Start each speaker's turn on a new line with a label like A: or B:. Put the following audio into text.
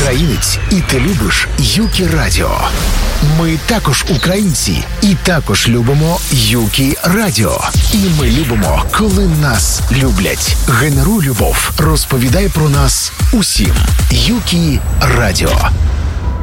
A: українець і ти любиш Юкі Радіо. Ми також українці і також любимо Юкі Радіо. І ми любимо, коли нас люблять. Генеруй любов. Розповідай про нас усім. Юкі Радіо.